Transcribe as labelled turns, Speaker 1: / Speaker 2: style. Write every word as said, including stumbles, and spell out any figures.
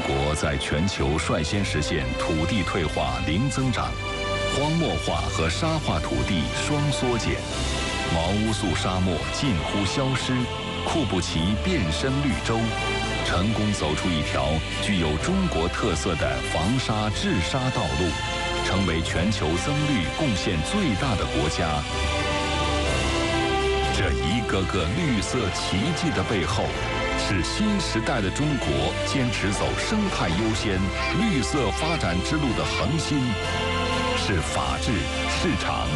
Speaker 1: 国在全球率先实现土地退化零增长，荒漠化和沙化土地双缩减，毛乌素沙漠近乎消失，库布齐变身绿洲，成功走出一条具有中国特色的防沙治沙道路，成为全球增绿贡献最大的国家。这一个个绿色奇迹的背后，是新时代的中国坚持走生态优先、绿色发展之路的恒心，是法治、市场、